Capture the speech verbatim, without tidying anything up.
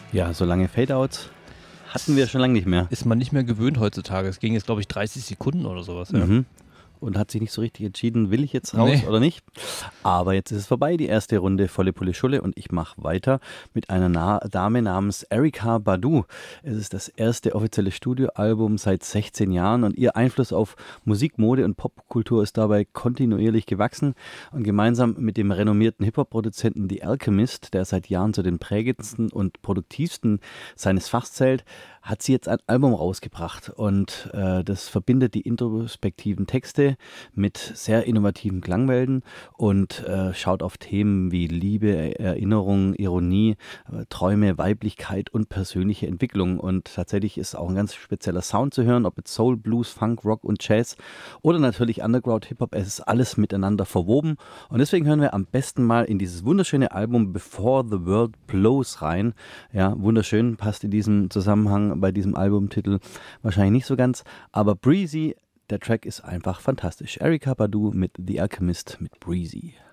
Ja, so lange Fadeouts hatten wir schon lange nicht mehr. Ist man nicht mehr gewöhnt heutzutage. Es ging jetzt, glaube ich, dreißig Sekunden oder sowas. Ja. Mhm. Und hat sich nicht so richtig entschieden, will ich jetzt raus nee. oder nicht. Aber jetzt ist es vorbei, die erste Runde volle Pulle Schulle, und ich mache weiter mit einer Na- Dame namens Erykah Badu. Es ist das erste offizielle Studioalbum seit sechzehn Jahren, und ihr Einfluss auf Musik, Mode und Popkultur ist dabei kontinuierlich gewachsen. Und gemeinsam mit dem renommierten Hip-Hop-Produzenten The Alchemist, der seit Jahren zu den prägendsten und produktivsten seines Fachs zählt, hat sie jetzt ein Album rausgebracht, und äh, das verbindet die introspektiven Texte mit sehr innovativen Klangwelten und äh, schaut auf Themen wie Liebe, Erinnerung, Ironie, äh, Träume, Weiblichkeit und persönliche Entwicklung. Und tatsächlich ist auch ein ganz spezieller Sound zu hören, ob jetzt Soul, Blues, Funk, Rock und Jazz oder natürlich Underground, Hip-Hop. Es ist alles miteinander verwoben, und deswegen hören wir am besten mal in dieses wunderschöne Album Before the World Blows rein. Ja, wunderschön, passt in diesem Zusammenhang bei diesem Albumtitel wahrscheinlich nicht so ganz, aber Breezy, der Track ist einfach fantastisch. Erykah Badu mit The Alchemist mit Breezy.